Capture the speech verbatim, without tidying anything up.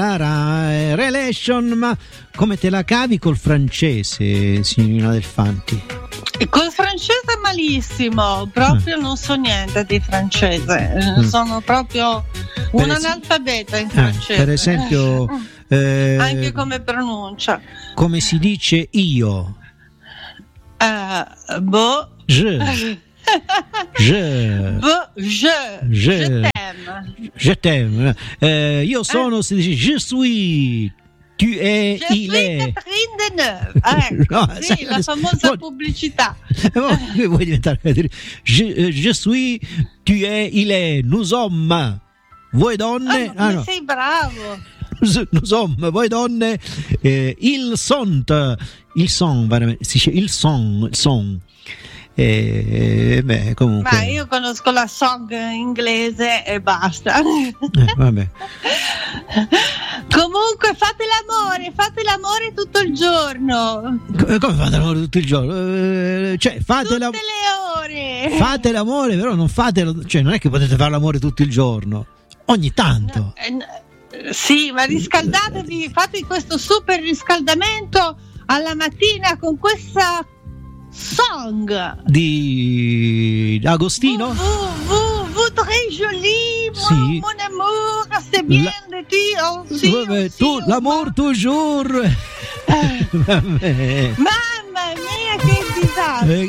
relation, ma come te la cavi col francese, signorina Delfanti? Col francese malissimo, proprio non so niente di francese, mm. sono proprio un es- analfabeta in francese. Eh, per esempio, eh, anche come pronuncia. Come si dice io? Uh, boh. Je. Je. Boh, je. Je. Je t'aime. Je t'aime. Eh, io sono, eh. si dice je suis. Tu es, je il est. Catherine Deneuve. Ecco, no, sì, sai, la adesso, famosa no, pubblicità. No, vuoi diventare je, je suis, tu es, il est, nous sommes. Voi donne. Oh, ah, no. Sei bravo. Nous sommes, voi donne. Eh, ils sont. Il son, veramente. Si dice il son. Il son. E beh, comunque. Ma io conosco la song inglese e basta. Eh, vabbè. Comunque fate l'amore, fate l'amore tutto il giorno. Come fate l'amore tutto il giorno? Eh, cioè, fate tutte la... le ore. Fate l'amore, però non fate, cioè non è che potete fare l'amore tutto il giorno. Ogni tanto. No, eh, no, sì, ma riscaldatevi, fate questo super riscaldamento alla mattina con questa song di Agostino. Vous, vous, vous très jolie, sì. mon, mon amour, c'est bien La... de dire aussi, Vabbè, aussi, tu, l'amour toujours. Mamma mia, che disastro.